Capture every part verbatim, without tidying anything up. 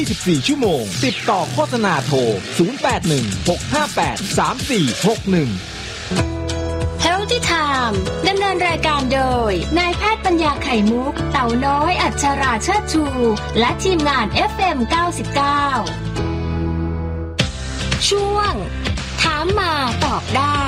ยี่สิบสี่ ชั่วโมงติดต่อโฆษณาโทรศูนย์ แปด หนึ่ง หก ห้า แปด สาม สี่ หก หนึ่ง Healthy Time ดำเนินรายการโดยนายแพทย์ปัญญาไข่มุกเต่าน้อยอัชราเชิดชูและทีมงาน เอฟ เอ็ม เก้าสิบเก้า ช่วงถามมาตอบได้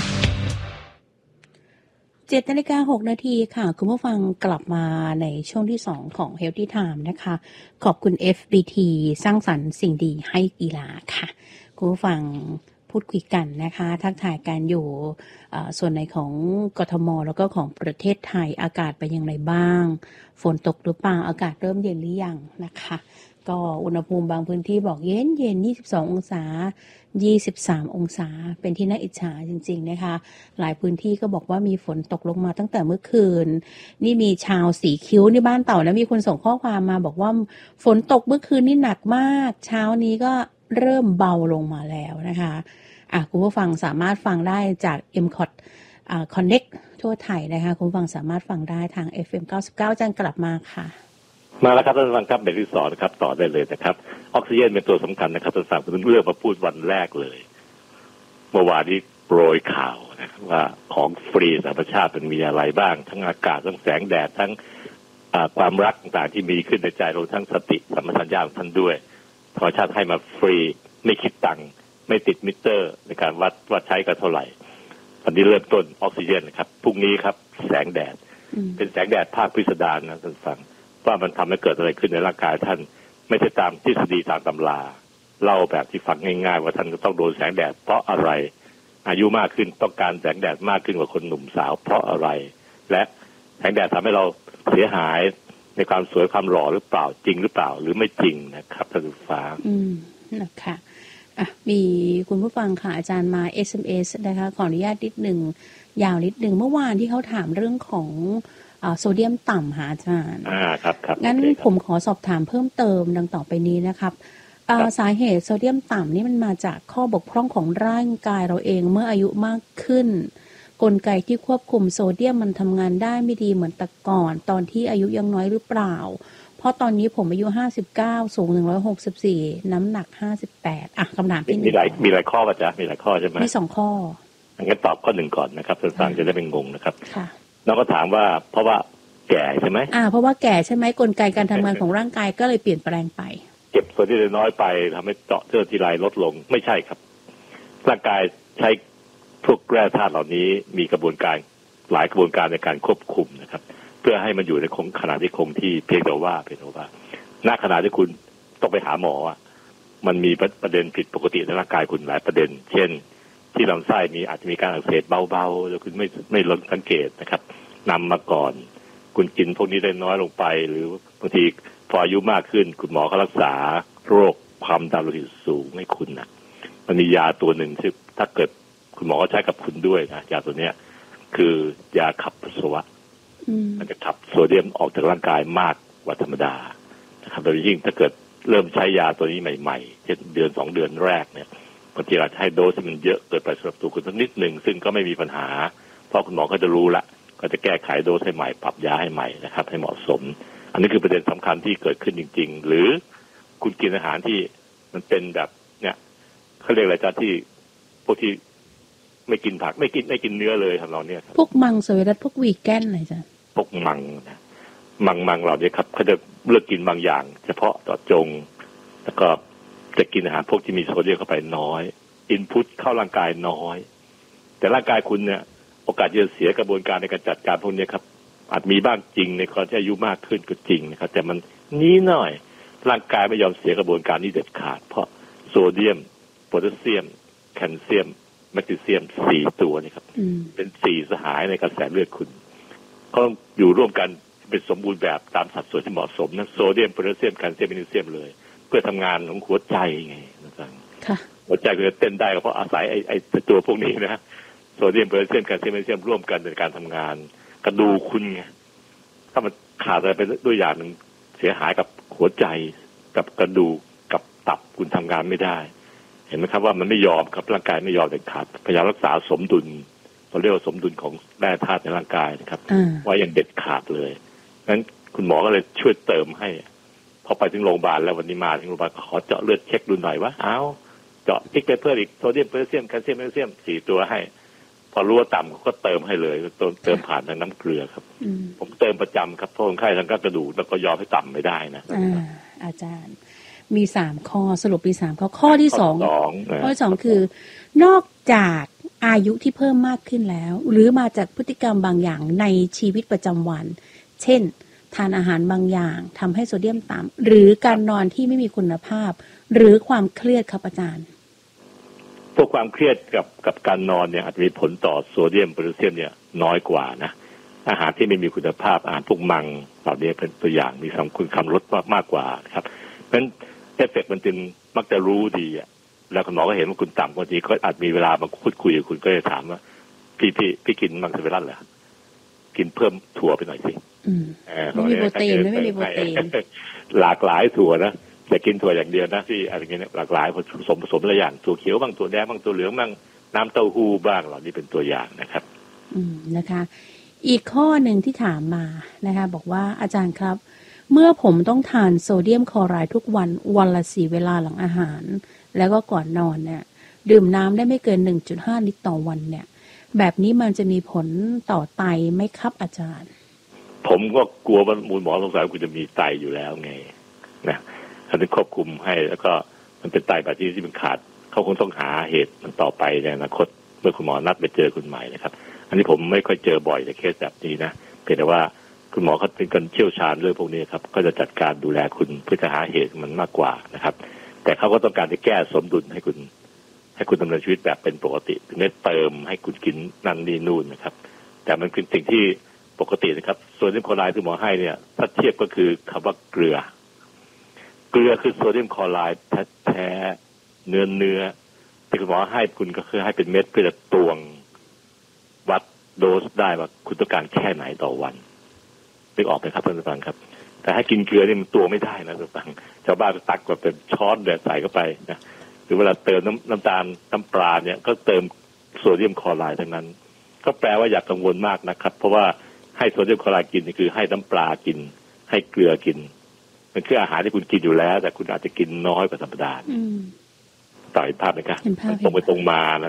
เจ็ดนาฬิกาหกนาทีค่ะคุณผู้ฟังกลับมาในช่วงที่สองของ Healthy Time นะคะขอบคุณ เอฟ บี ที สร้างสรรค์สิ่งดีให้กีฬาค่ะคุณผู้ฟังพูดคุยกันนะคะทักทายกันอยู่ส่วนในของกทมแล้วก็ของประเทศไทยอากาศเป็นอย่างไรบ้างฝนตกหรือเปล่าอากาศเริ่มเย็นหรือยังนะคะก็อุณหภูมิบางพื้นที่บอกเย็นเย็นยี่สิบสององศายี่สิบสามองศาเป็นที่น่าอิจฉาจริงๆนะคะหลายพื้นที่ก็บอกว่ามีฝนตกลงมาตั้งแต่เมื่อคืนนี่มีชาวสีคิ้วในบ้านเต่านะมีคนส่งข้อความมาบอกว่าฝนตกเมื่อคืนนี่หนักมากเช้านี้ก็เริ่มเบาลงมาแล้วนะคะอ่ะคุณผู้ฟังสามารถฟังได้จาก เอ็ม ซี โอ ที อ่า Connect ทั่วไทยนะคะคุณผู้ฟังสามารถฟังได้ทาง เอฟ เอ็ม เก้าสิบเก้าจันกลับมาค่ะมาแล้วครับท่านผู้ฟังครับเบรกที่สองนะครับต่อได้เลยนะครับออกซิเจนเป็นตัวสำคัญนะครับท่านผู้ฟังเรื่องมาพูดวันแรกเลยเมื่อวานนี้โปรยข่าวนะครับว่าของฟรีธรรมชาติมันมีอะไรบ้างทั้งอากาศทั้งแสงแดดทั้งความรักต่างๆที่มีขึ้นในใจเราทั้งสติสัมปชัญญะของท่านด้วยธรรมชาติให้มาฟรีไม่คิดตังค์ไม่ติดมิเตอร์ในการวัดว่าใช้กันเท่าไหร่วันนี้เริ่มต้นออกซิเจนนะครับพรุ่งนี้ครับแสงแดดเป็นแสงแดดภาคพิสดารนะท่านฟังว่ามันทำให้เกิดอะไรขึ้นในร่างกายท่านไม่ใช่ตามทฤษฎีตามตำราเล่าแบบที่ฟังง่ายๆว่าท่านจะต้องโดนแสงแดดเพราะอะไรอายุมากขึ้นต้องการแสงแดดมากขึ้นกว่าคนหนุ่มสาวเพราะอะไรและแสงแดดทำให้เราเสียหายในความสวยความหล่อหรือเปล่าจริงหรือเปล่าหรือไม่จริงนะครับท่านผู้ฟังอืมนะคะอ่ะมีคุณผู้ฟังค่ะอาจารย์มา เอส เอ็ม เอส นะคะขออนุญาตนิดหนึ่งยาวนิดหนึ่งเมื่อวานที่เขาถามเรื่องของโซเดียมต่ำหาอาจารย์อ่าครับครับงั้นผมขอสอบถามเพิ่มเติมดังต่อไปนี้นะครับสาเหตุโซเดียมต่ำนี่มันมาจากข้อบกพร่องของร่างกายเราเองเมื่ออายุมากขึ้นกลไกที่ควบคุมโซเดียมมันทำงานได้ไม่ดีเหมือนแต่ก่อนตอนที่อายุยังน้อยหรือเปล่าเพราะตอนนี้ผมอายุห้าสิบเก้าสูงหนึ่งร้อยหกสิบสี่น้ำหนักห้าสิบแปดอ่ะคำถามที่มีหลายมีหลายข้อป่ะจ๊ะมีหลายข้อใช่ไหมมีสองข้องั้นตอบข้อหนึ่งก่อนนะครับท่านฟังจะได้เป็นงงนะครับค่ะน้องก็ถามว่าเพราะว่าแก่ใช่ไหมอ่าเพราะว่าแก่ใช่ไหมกลไกการทำงานของร่างกายก็เลยเปลี่ยนแปลงไปเก็บส่วนที่น้อยไปทำให้เจาะเลือดที่ไหลลดลงไม่ใช่ครับร่างกายใช้พวกแร่ธาตุเหล่านี้มีกระบวนการหลายกระบวนการในการควบคุมนะครับเพื่อให้มันอยู่ในคงขนาดที่คงที่เพียงแต่ว่าเพียงแต่ว่าณขณะที่คุณต้องไปหาหมอมันมีประเด็นผิดปกติในร่างกายคุณหลายประเด็นเช่นที่ลำไส้มีอาจจะมีการอักเสบเบาๆแล้วคุณไม่ไม่ลดสังเกตนะครับนำมาก่อนคุณกินพวกนี้ได้น้อยลงไปหรือบางทีพออายุมากขึ้นคุณหมอเขารักษาโรคความดันโลหิตสูงให้คุณนะมันมียาตัวหนึ่งที่ถ้าเกิดคุณหมอก็ใช้กับคุณด้วยนะยาตัวเนี้ยคือยาขับปัสสาวะมันจะขับโซเดียมออกจากร่างกายมากกว่าธรรมดานะครับโดยยิ่งถ้าเกิดเริ่มใช้ยาตัวนี้ใหม่ๆเช่นเดือนสองเดือนแรกเนี่ยบางทีอาจจะให้โดสที่มันเยอะเกินไปสำหรับตัวคุณสักนิดหนึ่งซึ่งก็ไม่มีปัญหาเพราะคุณหมอก็จะรู้ละก็จะแก้ไขโดสให้ใหม่ปรับยาให้ใหม่นะครับให้เหมาะสมอันนี้คือประเด็นสำคัญที่เกิดขึ้นจริงๆหรือคุณกินอาหารที่มันเป็นแบบเนี่ยเขาเรียกอะไรจ้าที่พวกที่ไม่กินผักไม่กินไม่กินเนื้อเลยทำเราเนี่ยพวกมังสวิรัติพวกวีแกนอะไรจ้ะพวกมังนะมังมังเหล่านี้ครับเขาจะเลือกกินบางอย่างเฉพาะเจาะจงแล้วก็จะกินอาหารพวกที่มีโซเดียมเข้าไปน้อยอินพุตเข้าร่างกายน้อยแต่ร่างกายคุณเนี่ยโอกาสจะเสียกระบวนการในการจัดการพวกนี้ครับอาจมีบ้างจริงในคนที่อายุมากขึ้นก็จริงนะครับแต่มันนี้หน่อยร่างกายไม่ยอมเสียกระบวนการนี้เด็ดขาดเพราะโซเดียมโพแทสเซียมแคลเซียมแมกนีเซียมสี่ตัวนี่ครับเป็นสี่สหายในกระแสเลือดคุณเขาอยู่ร่วมกันเป็นสมบูรณ์แบบตามสัดส่วนที่เหมาะสมนะโซเดียมโพแทสเซียมแคลเซียมแมกนีเซียมเลยเพื่อทำงานของหัวใจไงนะครับหัวใจก็จะเต้นได้ก็เพราะอาศัยไอ้ไอ้ตัวพวกนี้นะโซเดียมโพแทสเซียมแคลเซียมแมกนีเซียมร่วมกันในการทำงานกระดูกคุณไงถ้ามันขาดอะไรไปด้วยอย่างหนึ่งเสียหายกับหัวใจกับกระดูกกับตับคุณทำงานไม่ได้เห็นไหมครับว่ามันไม่ยอมครับร่างกายไม่ยอมเด็ดขาดพยายามรักษาสมดุลเราเรียกว่าสมดุลของแร่ธาตุในร่างกายนะครับไว้อย่างเด็ดขาดเลยงั้นคุณหมอก็เลยช่วยเติมให้พออไปถึงโรงพยาบาลแล้ววันนี้มาถึงโรงพยาบาลขอเจาะเลือดเช็คดูหน่อยว่าอ้าวเจาะพลิกไปเพิ่มอีกโซเดียมโพแทสเซียมแคลเซียมแมกนีเซียมสี่ตัวให้พอรู้ว่าต่ำเขาก็เติมให้เลยเติมเติมผ่านทางน้ำเกลือครับผมเติมประจำครับเพราะคนไข้ทางกระดูกแล้วก็ยอมให้ต่ำไม่ได้นะอ่าอาจารย์มีสามข้อสรุปมีสามข้อข้อที่สองข้อที่สองคือนอกจากอายุที่เพิ่มมากขึ้นแล้วหรือมาจากพฤติกรรมบางอย่างในชีวิตประจำวันเช่นทานอาหารบางอย่างทำให้โซเดียมต่ำหรือการนอนที่ไม่มีคุณภาพหรือความเครียดครับอาจารย์พวกความเครียดกับกับการนอนเนี่ยอาจจะมีผลต่อโซเดียมโพแทสเซียมเนี่ยน้อยกว่านะอาหารที่ไม่มีคุณภาพอาหารพวกมังเหล่านี้เป็นตัวอย่างมีสมคุณคำลดมากมากกว่าครับเพราะฉะนั้นเอฟเฟกต์มันจึงมักจะรู้ดีอ่ะแล้วคุณหมอก็เห็นว่าคุณต่ำบางทีก็อาจมีเวลามาพูดคุยกับคุณก็จะถามว่าพี่พี่พี่กินมังสวิรัติเหรอกินเพิ่มถั่วไปหน่อยสิไม่มีโปรตีนไม่มีโปรตีนหลากหลายถั่วนะอย่ากินถั่วอย่างเดียวนะที่อะไรเงี้ยหลากหลายผสมผสมหลายอย่างถั่วเขียวบ้างถั่วแดงบ้างถั่วเหลืองบ้างน้ำเต้าหู้บ้างเหล่านี้เป็นตัวอย่างนะครับอืมนะคะอีกข้อหนึ่งที่ถามมานะคะบอกว่าอาจารย์ครับเมื่อผมต้องทานโซเดียมคลอไรด์ทุกวันวันละสี่เวลาหลังอาหารแล้วก็ก่อนนอนเนี่ยดื่มน้ำได้ไม่เกิน หนึ่งจุดห้า ลิตรต่อวันเนี่ยแบบนี้มันจะมีผลต่อไตไหมครับอาจารย์ผมก็กลัวว่ามูลหมอสงสัยคุณจะมีไตอยู่แล้วไงนะเขาจะควบคุมให้แล้วก็มันเป็นไตแบบที่ที่มันขาดเขาคงต้องหาเหตุมันต่อไปในอนาคตเมื่อคุณหมอนัดไปเจอคุณใหม่นะครับอันนี้ผมไม่ค่อยเจอบ่อยในเคสแบบนี้นะเพียงแต่ว่าคุณหมอเขาเป็นคนเชี่ยวชาญเรื่องพวกนี้ครับก็จะจัดการดูแลคุณเพื่อจะหาเหตุมันมากกว่านะครับแต่เขาก็ต้องการจะแก้สมดุลให้คุณให้คุณดำเนินชีวิตแบบเป็นปกติถึงได้เติมให้คุณกินนั่นนี่นู่นนะครับแต่มันเป็นสิ่งที่ปกตินะครับโซเดียมคลอไรด์ที่หมอให้เนี่ยถ้าเทียบก็คือคำว่าเกลือเกลือคือโซเดียมคลอไรด์แท้ๆเนื้อเนื้อที่คุณหมอให้คุณก็คือให้เป็นเม็ดเพื่อจะตวงวัดโดสได้ว่าคุณต้องการแค่ไหนต่อวันนึกออกไหมครับเพื่อนผู้ฟังครับแต่ให้กินเกลือนี่มันตวงไม่ได้นะเพื่อนผู้ฟังชาวบ้านตักแบบเป็นช้อนเดือดใส่เข้าไปนะหรือเวลาเติมน้ำน้ำตาลน้ำปลาเนี่ยก็เติมโซเดียมคลอไรด์ทั้งนั้นก็แปลว่าอย่ากังวลมากนะครับเพราะว่าให้โซเดียมคลอไรด์กินนี่คือให้น้ำปลากินให้เกลือกินมันคืออาหารที่คุณกินอยู่แล้วแต่คุณอาจจะกินน้อยกว่าธรรมดาต่อเห็นภาพไหมครับตรงไปตรงมานะ